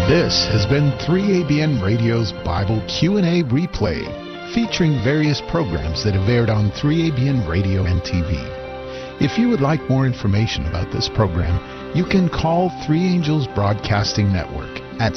This has been 3ABN Radio's Bible Q&A replay, featuring various programs that have aired on 3ABN Radio and TV. If you would like more information about this program, you can call Three Angels Broadcasting Network at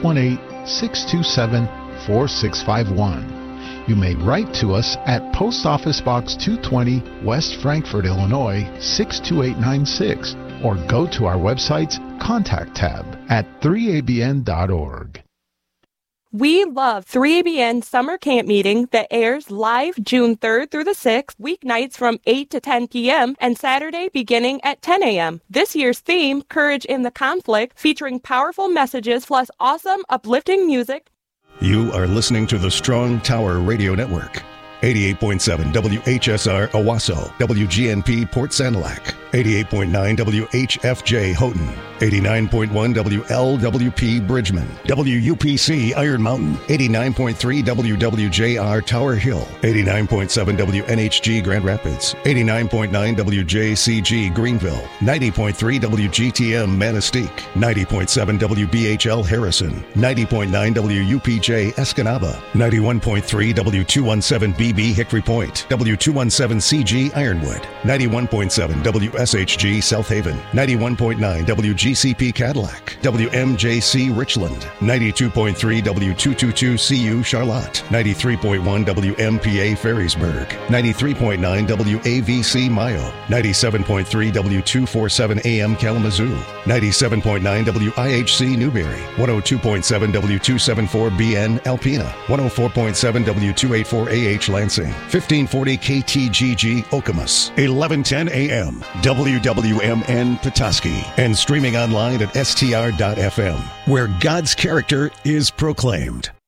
618-627-4651. You may write to us at Post Office Box 220, West Frankfort, Illinois, 62896, or go to our website's Contact tab at 3abn.org. We love 3ABN Summer Camp Meeting that airs live June 3rd through the 6th, weeknights from 8 to 10 p.m., and Saturday beginning at 10 a.m. This year's theme, Courage in the Conflict, featuring powerful messages plus awesome, uplifting music. You are listening to the Strong Tower Radio Network. 88.7 WHSR Owasso, WGNP Port Sanilac, 88.9 WHFJ Houghton, 89.1 WLWP Bridgman, WUPC Iron Mountain, 89.3 WWJR Tower Hill, 89.7 WNHG Grand Rapids, 89.9 WJCG Greenville, 90.3 WGTM Manistee, 90.7 WBHL Harrison, 90.9 WUPJ Escanaba, 91.3 W217B Hickory Point, W217CG Ironwood, 91.7 WSHG South Haven, 91.9 WGCP Cadillac, WMJC Richland, 92.3 W222CU Charlotte, 93.1 WMPA Ferrysburg, 93.9 WAVC Mayo, 97.3 W247 AM Kalamazoo, 97.9 WIHC Newberry, 102.7 W274BN Alpena, 104.7 W284AH Lansing, 1540 KTGG Okemos, 1110 AM, WWMN Petoskey, and streaming online at str.fm, where God's character is proclaimed.